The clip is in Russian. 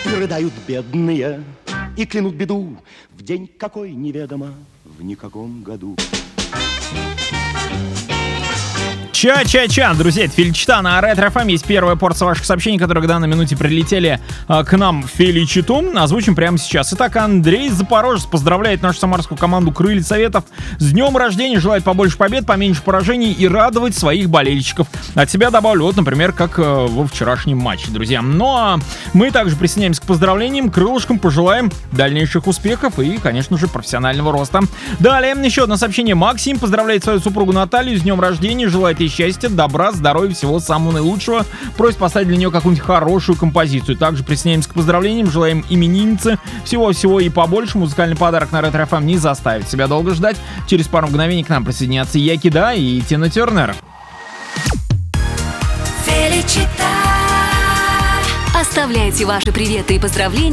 рыдают бедные и клянут беду в день какой неведомо в никаком году. Ча-ча-ча, друзья, это Феличита на Ретро-ФМ. Есть первая порция ваших сообщений, которые к данной минуте прилетели к нам в Феличиту. Озвучим прямо сейчас. Итак, Андрей из Запорожец поздравляет нашу самарскую команду «Крылья Советов» с днем рождения, желает побольше побед, поменьше поражений и радовать своих болельщиков. От себя добавлю, вот, например, как во вчерашнем матче, друзья. Ну а мы также присоединяемся к поздравлениям, крылышкам пожелаем дальнейших успехов и, конечно же, профессионального роста. Далее еще одно сообщение. Максим поздравляет свою супругу Наталью с днем рождения, желает ей счастья, добра, здоровья, всего самого наилучшего. Просит поставить для нее какую-нибудь хорошую композицию. Также присоединяемся к поздравлениям, желаем имениннице всего-всего и побольше. Музыкальный подарок на Ретро-ФМ не заставит себя долго ждать. Через пару мгновений к нам присоединятся Якида и Тина Тернер. Оставляйте ваши приветы и поздравления